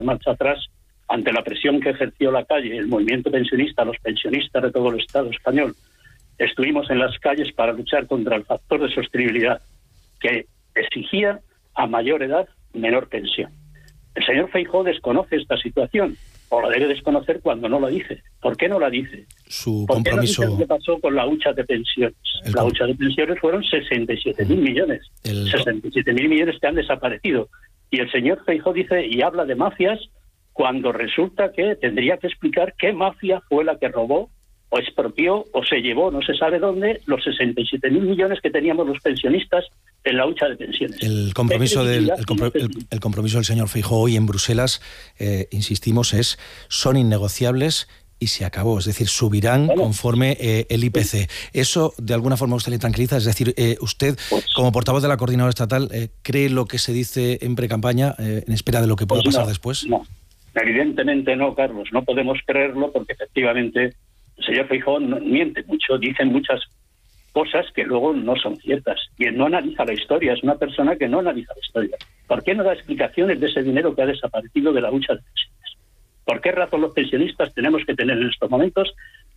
marcha atrás ante la presión que ejerció la calle, el movimiento pensionista, los pensionistas de todo el Estado español. Estuvimos en las calles para luchar contra el factor de sostenibilidad que exigía a mayor edad menor pensión. El señor Feijóo desconoce esta situación, o la debe desconocer cuando no la dice. ¿Por qué no la dice? Su ¿Por compromiso... qué no dice qué pasó con la hucha de pensiones? La hucha de pensiones fueron 67.000 millones. 67.000 millones que han desaparecido. Y el señor Feijóo dice y habla de mafias cuando resulta que tendría que explicar qué mafia fue la que robó o expropió o se llevó, no se sabe dónde, los 67.000 millones que teníamos los pensionistas en la hucha de pensiones. El compromiso del señor Feijóo hoy en Bruselas, insistimos, son innegociables y se acabó. Es decir, subirán conforme el IPC. ¿Eso de alguna forma usted le tranquiliza? Es decir, usted, como portavoz de la coordinadora estatal, ¿cree lo que se dice en precampaña en espera de lo que pueda pasar después? No, evidentemente no, Carlos. No podemos creerlo porque efectivamente el señor Feijóo miente mucho, dice muchas cosas que luego no son ciertas. Y él no analiza la historia, es una persona que no analiza la historia. ¿Por qué no da explicaciones de ese dinero que ha desaparecido de la hucha de pensiones? ¿Por qué razón los pensionistas tenemos que tener en estos momentos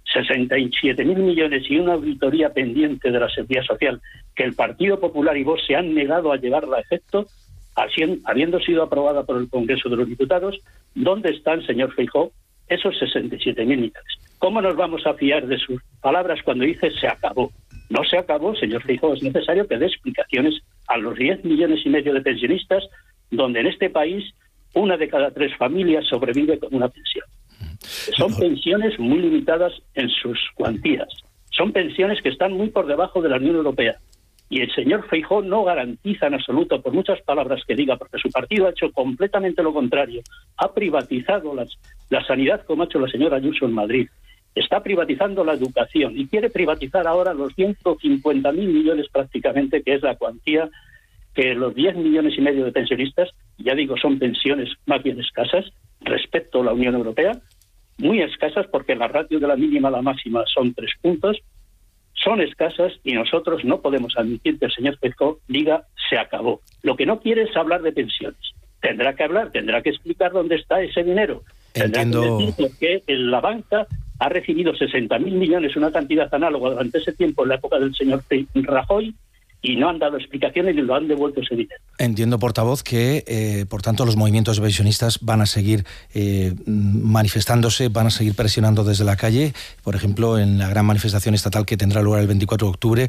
67.000 millones y una auditoría pendiente de la Seguridad Social que el Partido Popular y Vox se han negado a llevarla a efecto, habiendo sido aprobada por el Congreso de los Diputados? ¿Dónde están, señor Feijóo, esos 67.000 millones? ¿Cómo nos vamos a fiar de sus palabras cuando dice se acabó? No se acabó, señor Feijóo. Es necesario que dé explicaciones a los 10,5 millones de pensionistas, donde en este país 1 de cada 3 familias sobrevive con una pensión. Son pensiones muy limitadas en sus cuantías. Son pensiones que están muy por debajo de la Unión Europea. Y el señor Feijóo no garantiza en absoluto, por muchas palabras que diga, porque su partido ha hecho completamente lo contrario. Ha privatizado la sanidad, como ha hecho la señora Ayuso en Madrid. Está privatizando la educación y quiere privatizar ahora los 150.000 millones prácticamente, que es la cuantía que los 10,5 millones de pensionistas, ya digo, son pensiones más bien escasas respecto a la Unión Europea, muy escasas porque la ratio de la mínima a la máxima son 3 puntos, son escasas y nosotros no podemos admitir que el señor Feijóo diga se acabó. Lo que no quiere es hablar de pensiones. Tendrá que hablar, tendrá que explicar dónde está ese dinero. Entiendo. Tendrá que decir por qué la banca ha recibido 60.000 millones, una cantidad análoga durante ese tiempo en la época del señor Rajoy, y no han dado explicaciones y lo han devuelto ese dinero. Entiendo, portavoz, que por tanto los movimientos de pensionistas van a seguir manifestándose, van a seguir presionando desde la calle. Por ejemplo, en la gran manifestación estatal que tendrá lugar el 24 de octubre,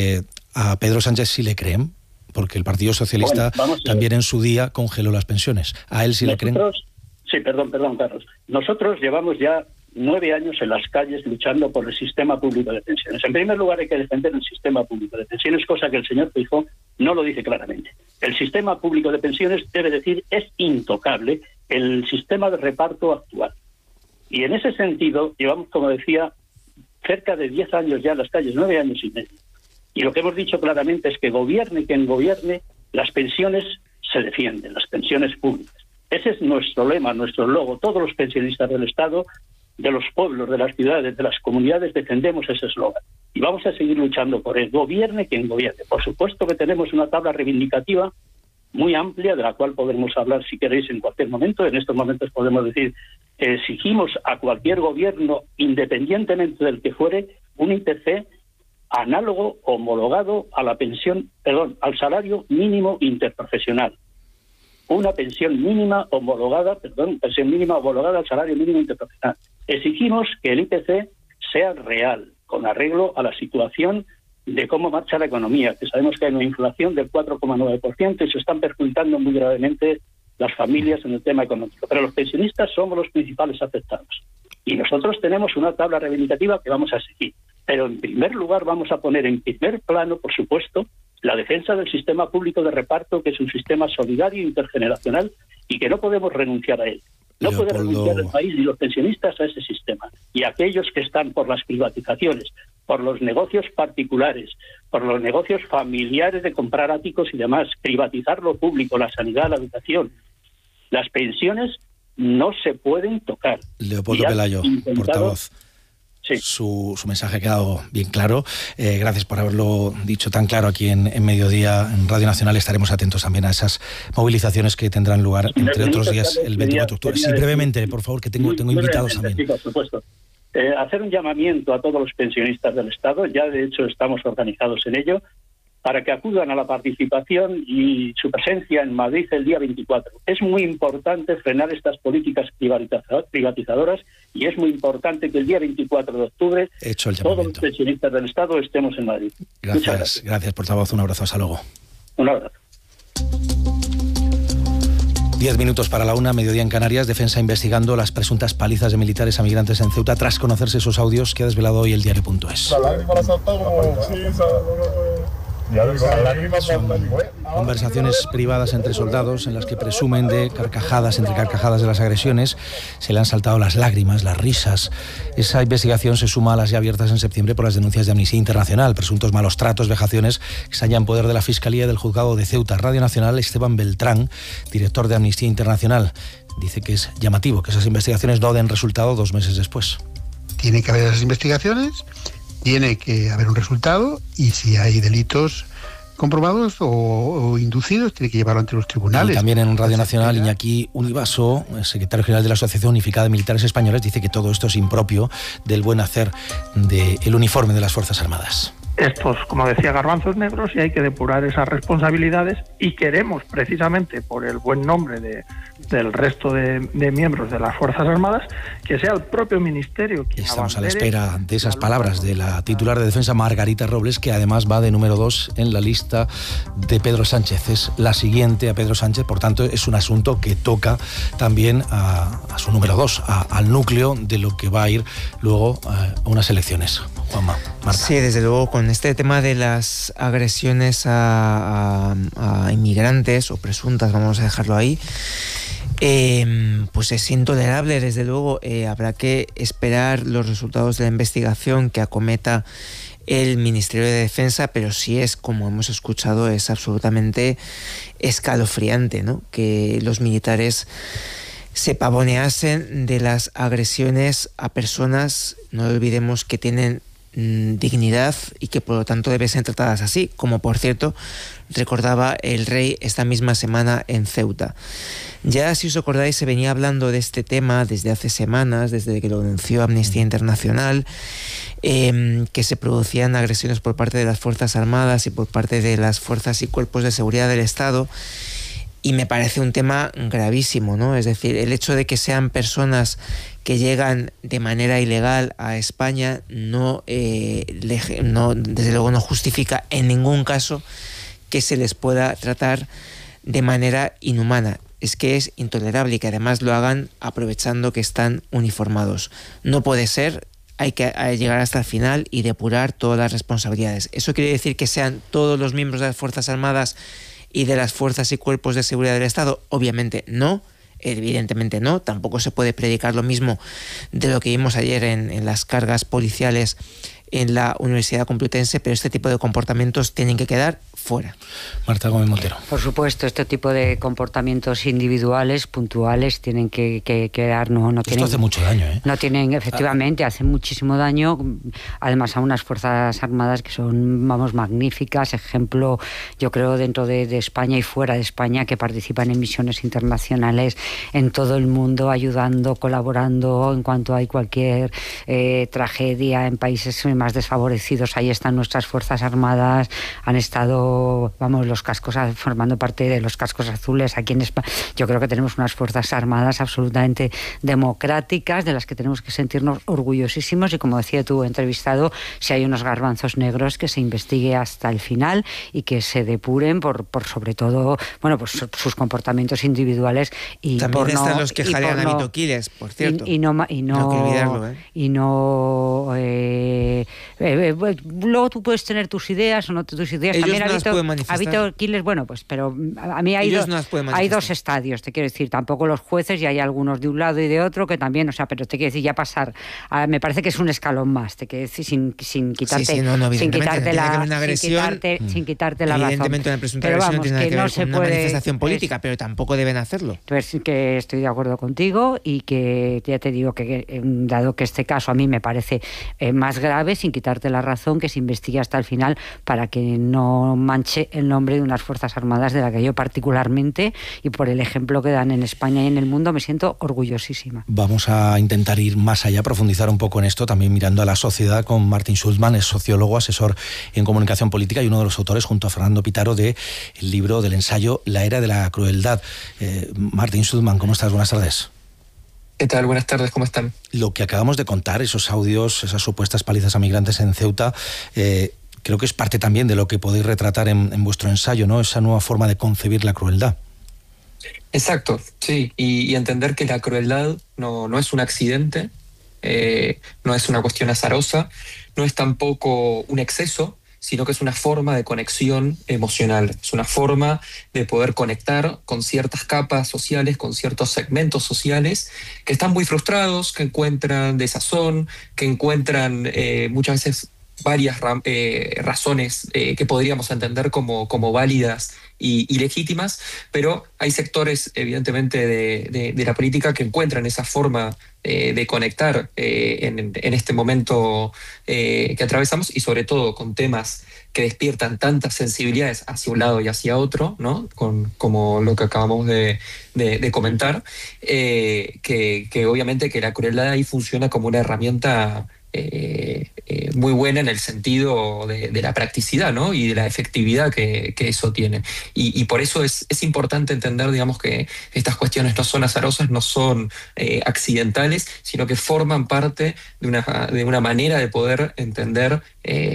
a Pedro Sánchez sí le creen, porque el Partido Socialista también en su día congeló las pensiones. ¿A él sí le creen? Sí, perdón, Carlos. Nosotros llevamos ya 9 años en las calles luchando por el sistema público de pensiones. En primer lugar, hay que defender el sistema público de pensiones, cosa que el señor Feijóo no lo dice claramente. El sistema público de pensiones, debe decir, es intocable el sistema de reparto actual. Y en ese sentido, llevamos, como decía, cerca de 10 años ya en las calles, 9 años y medio. Y lo que hemos dicho claramente es que gobierne quien gobierne, las pensiones se defienden, las pensiones públicas. Ese es nuestro lema, nuestro logo. Todos los pensionistas del Estado, de los pueblos, de las ciudades, de las comunidades, defendemos ese eslogan. Y vamos a seguir luchando por él. Gobierne quien gobierne. Por supuesto que tenemos una tabla reivindicativa muy amplia, de la cual podremos hablar, si queréis, en cualquier momento. En estos momentos podemos decir que exigimos a cualquier gobierno, independientemente del que fuere, un IPC análogo, homologado a la al salario mínimo interprofesional. Una pensión mínima homologada al salario mínimo interprofesional. Exigimos que el IPC sea real, con arreglo a la situación de cómo marcha la economía, que sabemos que hay una inflación del 4,9% y se están perjudicando muy gravemente las familias en el tema económico. Pero los pensionistas somos los principales afectados. Y nosotros tenemos una tabla reivindicativa que vamos a seguir. Pero en primer lugar vamos a poner en primer plano, por supuesto, la defensa del sistema público de reparto, que es un sistema solidario e intergeneracional y que no podemos renunciar a él. No puede renunciar el país y los pensionistas a ese sistema. Y aquellos que están por las privatizaciones, por los negocios particulares, por los negocios familiares de comprar áticos y demás, privatizar lo público, la sanidad, la educación, las pensiones no se pueden tocar. Leopoldo Pelayo, portavoz. Sí. Su mensaje ha quedado bien claro. Gracias por haberlo dicho tan claro aquí en Mediodía, en Radio Nacional. Estaremos atentos también a esas movilizaciones que tendrán lugar, entre otros días, el 24 de octubre. Sí, brevemente, por favor, que tengo invitados también. Sí, por supuesto. Hacer un llamamiento a todos los pensionistas del Estado, ya de hecho estamos organizados en ello, para que acudan a la participación y su presencia en Madrid el día 24. Es muy importante frenar estas políticas privatizadoras y es muy importante que el día 24 de octubre todos los pensionistas del Estado estemos en Madrid. Gracias, portavoz. Un abrazo. Hasta luego. Un abrazo. 10 minutos para la 1, Mediodía en Canarias. Defensa investigando las presuntas palizas de militares a migrantes en Ceuta tras conocerse esos audios que ha desvelado hoy el diario.es. Son conversaciones privadas entre soldados en las que presumen de carcajadas, entre carcajadas de las agresiones. Se le han saltado las lágrimas, las risas. Esa investigación se suma a las ya abiertas en septiembre por las denuncias de Amnistía Internacional, presuntos malos tratos, vejaciones, que están ya en poder de la Fiscalía del Juzgado de Ceuta. Radio Nacional, Esteban Beltrán, director de Amnistía Internacional, dice que es llamativo que esas investigaciones no den resultado 2 meses después. Tiene que haber esas investigaciones, tiene que haber un resultado y si hay delitos comprobados o inducidos, tiene que llevarlo ante los tribunales. Y también en Radio Nacional, Iñaki Univaso, secretario general de la Asociación Unificada de Militares Españoles, dice que todo esto es impropio del buen hacer del uniforme de las Fuerzas Armadas. Estos, como decía, garbanzos negros, y hay que depurar esas responsabilidades, y queremos, precisamente por el buen nombre del resto de miembros de las Fuerzas Armadas, que sea el propio Ministerio quien Estamos a la espera de esas palabras de la titular de Defensa, Margarita Robles, que además va de número 2 en la lista de Pedro Sánchez. Es la siguiente a Pedro Sánchez, por tanto es un asunto que toca también a su número 2, al núcleo de lo que va a ir luego a unas elecciones. Juanma, Marta. Sí, desde luego, con este tema de las agresiones a inmigrantes o presuntas, vamos a dejarlo ahí, pues es intolerable, desde luego. Habrá que esperar los resultados de la investigación que acometa el Ministerio de Defensa, pero sí es, como hemos escuchado, es absolutamente escalofriante, ¿no?, que los militares se pavoneasen de las agresiones a personas, no olvidemos, que tienen dignidad y que por lo tanto deben ser tratadas así, como por cierto recordaba el rey esta misma semana en Ceuta. Ya, si os acordáis, se venía hablando de este tema desde hace semanas, desde que lo denunció Amnistía Internacional, que se producían agresiones por parte de las Fuerzas Armadas y por parte de las fuerzas y cuerpos de seguridad del Estado. Y me parece un tema gravísimo, ¿no? Es decir, el hecho de que sean personas que llegan de manera ilegal a España desde luego no justifica en ningún caso que se les pueda tratar de manera inhumana. Es que es intolerable y que además lo hagan aprovechando que están uniformados. No puede ser. Hay que llegar hasta el final y depurar todas las responsabilidades. ¿Eso quiere decir que sean todos los miembros de las Fuerzas Armadas y de las fuerzas y cuerpos de seguridad del Estado? Obviamente no, evidentemente no. Tampoco se puede predicar lo mismo de lo que vimos ayer en las cargas policiales en la Universidad Complutense, pero este tipo de comportamientos tienen que quedar fuera. Marta Gómez Montero. Por supuesto, este tipo de comportamientos individuales, puntuales, tienen que quedar. No Esto tienen, hace mucho daño, ¿eh? No tienen, efectivamente, hace muchísimo daño. Además, a unas Fuerzas Armadas que son, magníficas, ejemplo, yo creo, dentro de España y fuera de España, que participan en misiones internacionales en todo el mundo, ayudando, colaborando en cuanto hay cualquier tragedia en países más desfavorecidos. Ahí están nuestras Fuerzas Armadas, han estado, los cascos, formando parte de los cascos azules aquí en España. Yo creo que tenemos unas Fuerzas Armadas absolutamente democráticas, de las que tenemos que sentirnos orgullosísimos, y como decía tu entrevistado, si hay unos garbanzos negros, que se investigue hasta el final y que se depuren por sobre todo, pues sus comportamientos individuales. Y también están los que jalean a Mitoquiles, por cierto. Y no hay que olvidarlo, y no luego tú puedes tener tus ideas o no tus ideas. Ellos También no las pueden manifestar. ha habido Quiles, bueno, pues, pero a mí hay dos estadios, te quiero decir, tampoco los jueces, y hay algunos de un lado y de otro que también, o sea, pero te quiero decir, ya pasar, me parece que es un escalón más, te quiero decir, sin quitarte, sin quitarte la razón. Evidentemente una presunta agresión tiene que ver con una manifestación política, pero tampoco deben hacerlo. Pues que estoy de acuerdo contigo y que ya te digo que dado que este caso a mí me parece más grave, sin quitarte la razón, que se investigue hasta el final para que no manche el nombre de unas Fuerzas Armadas de la que yo particularmente, y por el ejemplo que dan en España y en el mundo, me siento orgullosísima. Vamos a intentar ir más allá, profundizar un poco en esto, también mirando a la sociedad, con Martin Schulman, es sociólogo, asesor en comunicación política y uno de los autores, junto a Fernando Pitaro, del libro, del ensayo La era de la crueldad. Martin Schulman, ¿cómo estás? Buenas tardes. ¿Qué tal? Buenas tardes, ¿cómo están? Lo que acabamos de contar, esos audios, esas supuestas palizas a migrantes en Ceuta, creo que es parte también de lo que podéis retratar en vuestro ensayo, ¿no? Esa nueva forma de concebir la crueldad. Exacto, sí, y entender que la crueldad no es un accidente, no es una cuestión azarosa, no es tampoco un exceso, sino que es una forma de conexión emocional, es una forma de poder conectar con ciertas capas sociales, con ciertos segmentos sociales que están muy frustrados, que encuentran desazón, que encuentran muchas veces varias razones que podríamos entender como válidas y legítimas, pero hay sectores evidentemente de la política que encuentran esa forma de conectar en este momento que atravesamos, y sobre todo con temas que despiertan tantas sensibilidades hacia un lado y hacia otro, ¿no? Como lo que acabamos de comentar, que obviamente que la crueldad ahí funciona como una herramienta muy buena en el sentido de la practicidad, ¿no? Y de la efectividad que eso tiene. Y por eso es importante entender, digamos, que estas cuestiones no son azarosas, no son accidentales, sino que forman parte de una manera de poder entender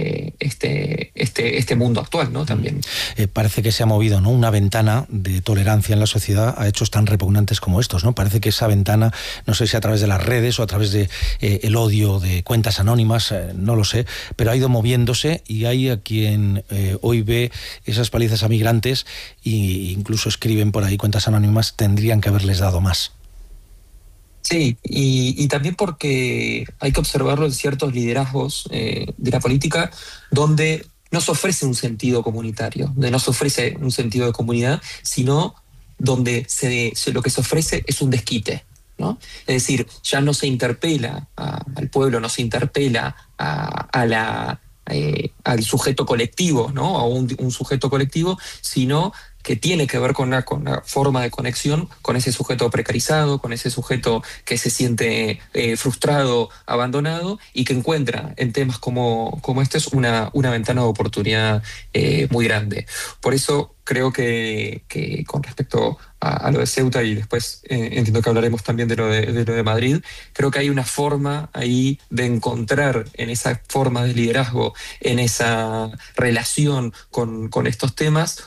este mundo actual, ¿no? También. Parece que se ha movido, ¿no?, una ventana de tolerancia en la sociedad a hechos tan repugnantes como estos, ¿no? Parece que esa ventana, no sé si a través de las redes o a través de el odio de cuentas anónimas, no lo sé, pero ha ido moviéndose, y hay a quien hoy ve esas palizas a migrantes e incluso escriben por ahí cuentas anónimas, tendrían que haberles dado más. Sí, y también porque hay que observarlo en ciertos liderazgos de la política donde no se ofrece un sentido comunitario, donde no se ofrece un sentido de comunidad, sino donde lo que se ofrece es un desquite, ¿no? Es decir, ya no se interpela al pueblo, no se interpela al sujeto colectivo, ¿no? A un sujeto colectivo, sino que tiene que ver con una forma de conexión con ese sujeto precarizado, con ese sujeto que se siente frustrado, abandonado, y que encuentra en temas como este una ventana de oportunidad muy grande. Por eso creo que con respecto a lo de Ceuta, y después entiendo que hablaremos también de lo de Madrid, creo que hay una forma ahí de encontrar en esa forma de liderazgo, en esa relación con estos temas,